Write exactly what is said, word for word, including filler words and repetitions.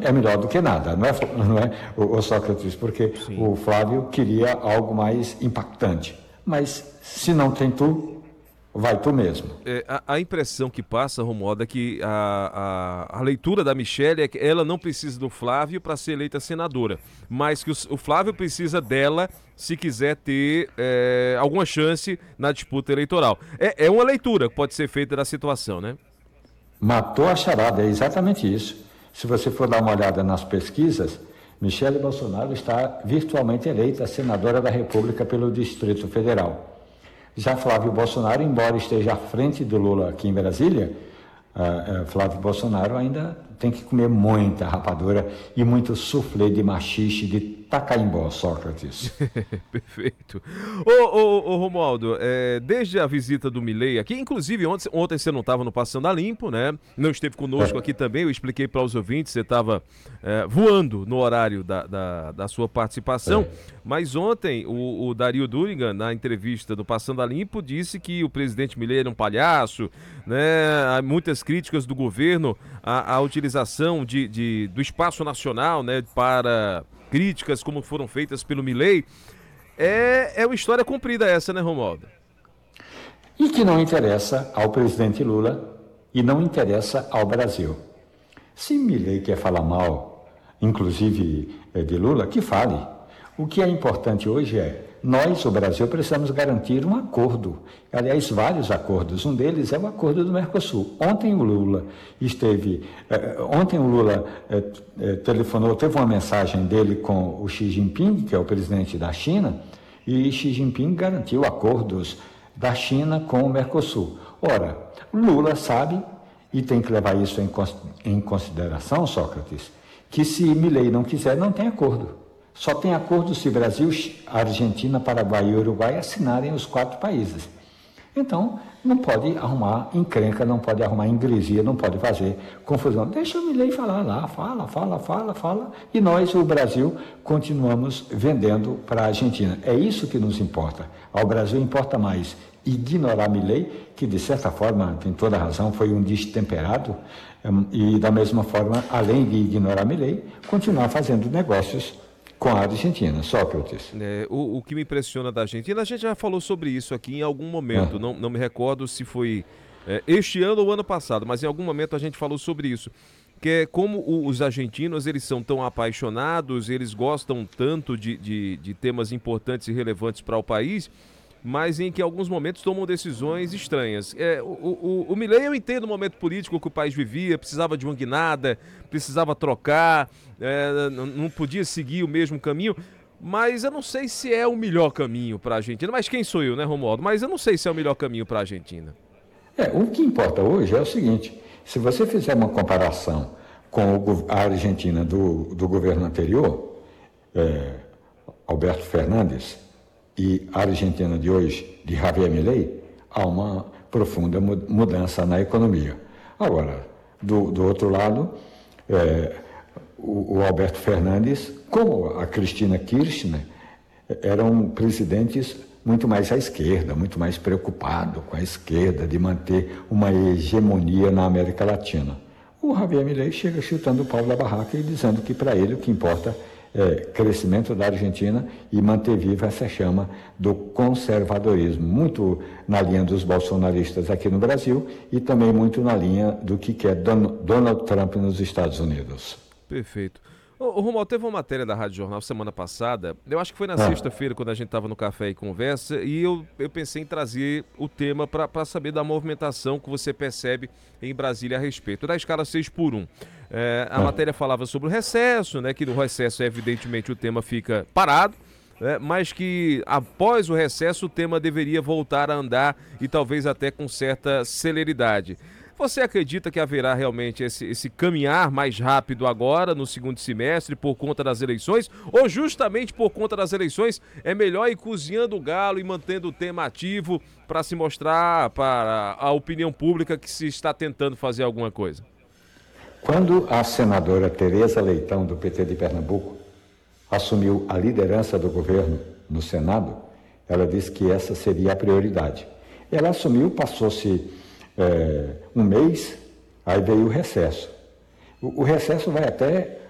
é melhor do que nada, não é, não é o, o Sócrates? Porque Sim. o Flávio queria algo mais impactante. Mas se não tem tu, vai tu mesmo. É, a, a impressão que passa, Romualdo, é que a, a, a leitura da Michelle é que ela não precisa do Flávio para ser eleita senadora, mas que o, o Flávio precisa dela se quiser ter é, alguma chance na disputa eleitoral. É, é uma leitura que pode ser feita da situação, né? Matou a charada, é exatamente isso. Se você for dar uma olhada nas pesquisas, Michelle Bolsonaro está virtualmente eleita senadora da República pelo Distrito Federal. Já Flávio Bolsonaro, embora esteja à frente do Lula aqui em Brasília, uh, uh, Flávio Bolsonaro ainda tem que comer muita rapadura e muito soufflé de machixe de Tacaimbó, Sócrates. Perfeito. Ô, ô, ô Romualdo, é, desde a visita do Milei aqui, inclusive ontem, ontem você não estava no Passando a Limpo, né? Não esteve conosco é. aqui também, eu expliquei para os ouvintes, você estava é, voando no horário da, da, da sua participação, é. mas ontem o, o Dario Durigan, na entrevista do Passando a Limpo, disse que o presidente Milei era um palhaço, né? Há muitas críticas do governo à, à utilização de, de, do espaço nacional, né, para críticas como foram feitas pelo Milei. É, é uma história comprida essa, né, Romualdo? E que não interessa ao presidente Lula e não interessa ao Brasil. Se Milei quer falar mal, inclusive de Lula, que fale. O que é importante hoje é, nós, o Brasil, precisamos garantir um acordo. Aliás, vários acordos. Um deles é o acordo do Mercosul. Ontem o Lula esteve... Eh, ontem o Lula eh, eh, telefonou, teve uma mensagem dele com o Xi Jinping, que é o presidente da China, e Xi Jinping garantiu acordos da China com o Mercosul. Ora, Lula sabe, e tem que levar isso em, em consideração, Sócrates, que se Milei não quiser, não tem acordo. Só tem acordo se Brasil, Argentina, Paraguai e Uruguai assinarem os quatro países. Então, não pode arrumar encrenca, não pode arrumar ingresia, não pode fazer confusão. Deixa o Milei falar lá, fala, fala, fala, fala, e nós, o Brasil, continuamos vendendo para a Argentina. É isso que nos importa. Ao Brasil importa mais ignorar Milei, que de certa forma, tem toda a razão, foi um destemperado, e da mesma forma, além de ignorar Milei, continuar fazendo negócios com a Argentina, Sócrates. É, o, o que me impressiona da Argentina, a gente já falou sobre isso aqui em algum momento, é. não, não me recordo se foi é, este ano ou ano passado, mas em algum momento a gente falou sobre isso, que é como o, os argentinos, eles são tão apaixonados, eles gostam tanto de, de, de temas importantes e relevantes para o país, mas em que em alguns momentos tomam decisões estranhas. É, o, o, o Milei, eu entendo o momento político que o país vivia, precisava de uma guinada, precisava trocar, é, não podia seguir o mesmo caminho, mas eu não sei se é o melhor caminho para a Argentina. Mas quem sou eu, né, Romualdo? Mas eu não sei se é o melhor caminho para a Argentina. É, o que importa hoje é o seguinte, se você fizer uma comparação com o, a Argentina do, do governo anterior, é, Alberto Fernandes, e a Argentina de hoje, de Javier Milei, há uma profunda mudança na economia. Agora, do, do outro lado, é, o, o Alberto Fernandes, como a Cristina Kirchner, eram presidentes muito mais à esquerda, muito mais preocupados com a esquerda, de manter uma hegemonia na América Latina. O Javier Milei chega chutando o pau da barraca e dizendo que para ele o que importa é crescimento da Argentina e manter viva essa chama do conservadorismo, muito na linha dos bolsonaristas aqui no Brasil e também muito na linha do que quer Donald Trump nos Estados Unidos. Perfeito. Ô, Romualdo, teve uma matéria da Rádio Jornal semana passada, eu acho que foi na ah. sexta-feira, quando a gente estava no Café e Conversa, e eu, eu pensei em trazer o tema para saber da movimentação que você percebe em Brasília a respeito da escala seis por um. É, a ah. matéria falava sobre o recesso, né, que no recesso, evidentemente, o tema fica parado, né, mas que após o recesso o tema deveria voltar a andar e talvez até com certa celeridade. Você acredita que haverá realmente esse, esse caminhar mais rápido agora, no segundo semestre, por conta das eleições? Ou justamente por conta das eleições é melhor ir cozinhando o galo e mantendo o tema ativo para se mostrar para a opinião pública que se está tentando fazer alguma coisa? Quando a senadora Tereza Leitão, do P T de Pernambuco, assumiu a liderança do governo no Senado, ela disse que essa seria a prioridade. Ela assumiu, passou-se É, um mês, aí veio o recesso. O, o recesso vai até